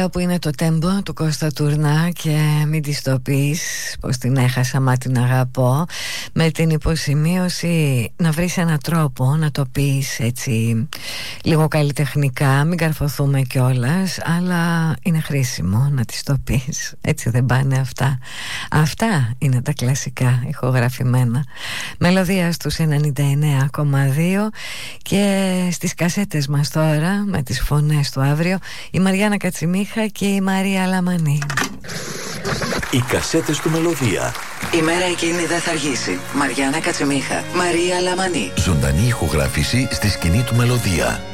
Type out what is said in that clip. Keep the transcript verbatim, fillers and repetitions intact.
Ωραίο που είναι το τέμπο του Κώστα Τουρνά και μην της το πεις πως την έχασα μα την αγαπώ, με την υποσημείωση να βρεις έναν τρόπο να το πεις έτσι λίγο καλλιτεχνικά, μην καρφωθούμε κιόλας, αλλά είναι χρήσιμο να της το πεις, έτσι δεν πάνε αυτά. Αυτά είναι τα κλασικά ηχογραφημένα. Μελωδία στους ενενήντα εννέα κόμμα δύο και στις κασέτες μας τώρα με τις φωνές του αύριο η Μαριάννα Κατσιμίχα και η Μαρία Λαμανή. Οι κασέτες του Μελωδία. Η μέρα εκείνη δεν θα αργήσει. Μαριάννα Κατσιμίχα, Μαρία Λαμανή. Ζωντανή ηχογράφηση στη σκηνή του Μελωδία.